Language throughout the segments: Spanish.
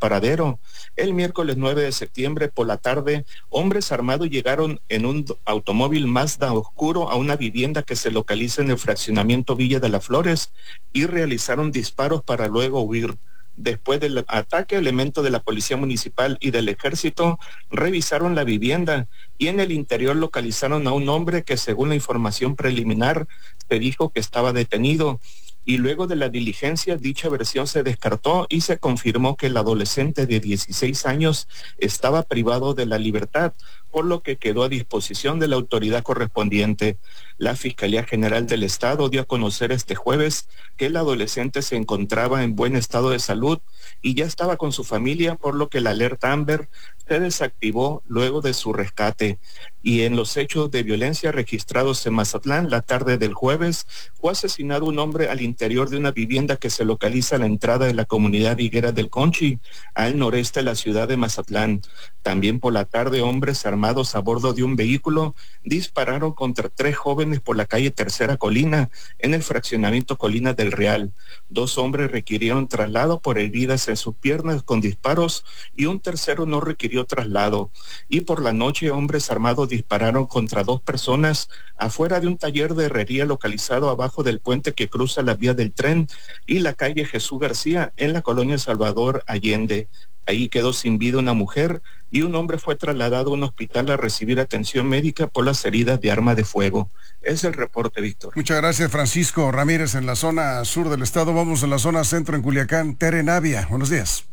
paradero. El miércoles 9 de septiembre por la tarde, hombres armados llegaron en un automóvil Mazda oscuro a una vivienda que se localiza en el fraccionamiento Villa de las Flores y realizaron disparos para luego huir. Después del ataque, elementos de la Policía Municipal y del Ejército revisaron la vivienda y en el interior localizaron a un hombre que, según la información preliminar, se dijo que estaba detenido. Y luego de la diligencia, dicha versión se descartó y se confirmó que el adolescente de 16 años estaba privado de la libertad, por lo que quedó a disposición de la autoridad correspondiente. La Fiscalía General del Estado dio a conocer este jueves que el adolescente se encontraba en buen estado de salud y ya estaba con su familia, por lo que la alerta Amber se desactivó luego de su rescate. Y en los hechos de violencia registrados en Mazatlán, la tarde del jueves, fue asesinado un hombre al interior de una vivienda que se localiza a la entrada de la comunidad Higuera del Conchi, al noreste de la ciudad de Mazatlán. También por la tarde, hombres armados a bordo de un vehículo dispararon contra 3 jóvenes por la calle Tercera Colina, en el fraccionamiento Colina del Real. 2 hombres requirieron traslado por heridas en sus piernas con disparos y un tercero no requirió traslado. Y por la noche, hombres armados dispararon contra 2 personas afuera de un taller de herrería localizado abajo del puente que cruza la vía del tren y la calle Jesús García en la colonia Salvador Allende. Ahí quedó sin vida una mujer y un hombre fue trasladado a un hospital a recibir atención médica por las heridas de arma de fuego. Es el reporte, Víctor. Muchas gracias, Francisco Ramírez, en la zona sur del estado. Vamos a la zona centro, en Culiacán. Tere Navia, buenos días.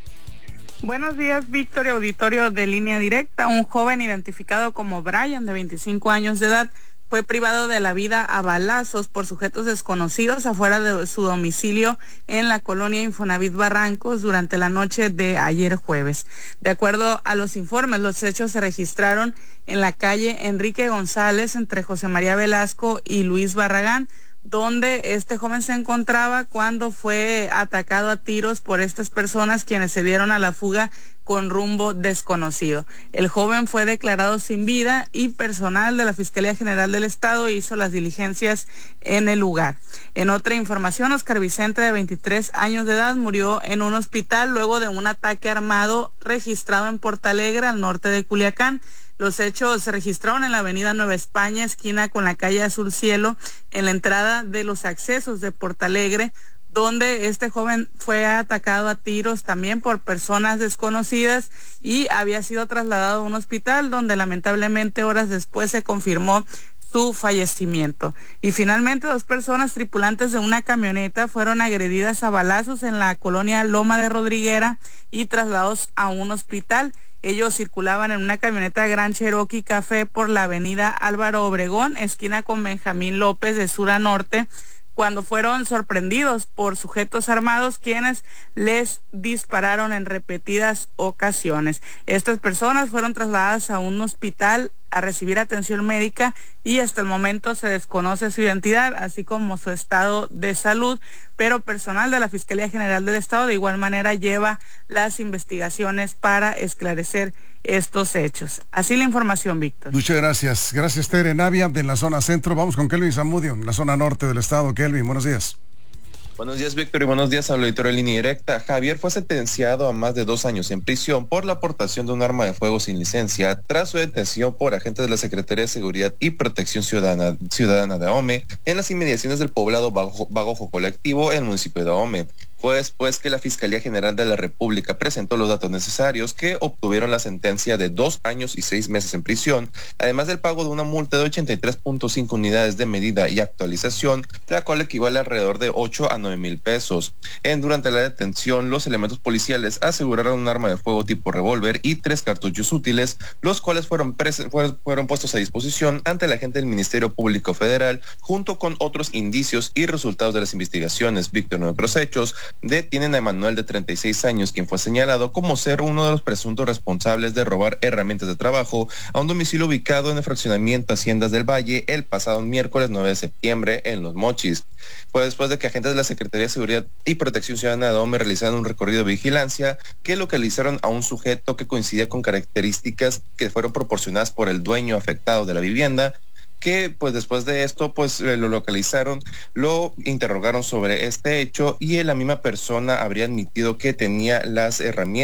Buenos días, Víctor y auditorio de Línea Directa. Un joven identificado como Brian, de 25 años de edad, fue privado de la vida a balazos por sujetos desconocidos afuera de su domicilio en la colonia Infonavit Barrancos durante la noche de ayer jueves. De acuerdo a los informes, los hechos se registraron en la calle Enrique González entre José María Velasco y Luis Barragán, donde este joven se encontraba cuando fue atacado a tiros por estas personas, quienes se dieron a la fuga con rumbo desconocido. El joven fue declarado sin vida y personal de la Fiscalía General del Estado hizo las diligencias en el lugar. En otra información, Oscar Vicente, de 23 años de edad, murió en un hospital luego de un ataque armado registrado en Portalegre, al norte de Culiacán. Los hechos se registraron en la avenida Nueva España, esquina con la calle Azul Cielo, en la entrada de los accesos de Portalegre, donde este joven fue atacado a tiros también por personas desconocidas y había sido trasladado a un hospital donde lamentablemente horas después se confirmó su fallecimiento. Y finalmente 2 personas tripulantes de una camioneta fueron agredidas a balazos en la colonia Loma de Rodriguera y trasladados a un hospital. Ellos circulaban en una camioneta Gran Cherokee Café por la avenida Álvaro Obregón, esquina con Benjamín López, de sur a norte, cuando fueron sorprendidos por sujetos armados quienes les dispararon en repetidas ocasiones. Estas personas fueron trasladadas a un hospital a recibir atención médica y hasta el momento se desconoce su identidad, así como su estado de salud, pero personal de la Fiscalía General del Estado de igual manera lleva las investigaciones para esclarecer estos hechos. Así la información, Víctor. Muchas gracias. Gracias, Tere Navia, de la zona centro. Vamos con Kelvin Zamudio, en la zona norte del estado. Kelvin, buenos días. Buenos días, Víctor, y buenos días al auditorio de Línea Directa. Javier fue sentenciado a más de 2 años en prisión por la aportación de un arma de fuego sin licencia tras su detención por agentes de la Secretaría de Seguridad y Protección Ciudadana de Ahome en las inmediaciones del poblado Bajo Colectivo en el municipio de Ahome. Fue después que la Fiscalía General de la República presentó los datos necesarios que obtuvieron la sentencia de 2 años y 6 meses en prisión, además del pago de una multa de 83.5 unidades de medida y actualización, la cual equivale a alrededor de 8 a 9 mil pesos. Durante la detención, los elementos policiales aseguraron un arma de fuego tipo revólver y 3 cartuchos útiles, los cuales fueron puestos a disposición ante la agente del Ministerio Público Federal, junto con otros indicios y resultados de las investigaciones. Víctor, en otros hechos, detienen a Emanuel, de 36 años, quien fue señalado como ser uno de los presuntos responsables de robar herramientas de trabajo a un domicilio ubicado en el fraccionamiento Haciendas del Valle el pasado miércoles 9 de septiembre en Los Mochis. Fue después de que agentes de la Secretaría de Seguridad y Protección Ciudadana de Ahome realizaron un recorrido de vigilancia que localizaron a un sujeto que coincidía con características que fueron proporcionadas por el dueño afectado de la vivienda, que pues después de esto pues lo localizaron, lo interrogaron sobre este hecho y la misma persona habría admitido que tenía las herramientas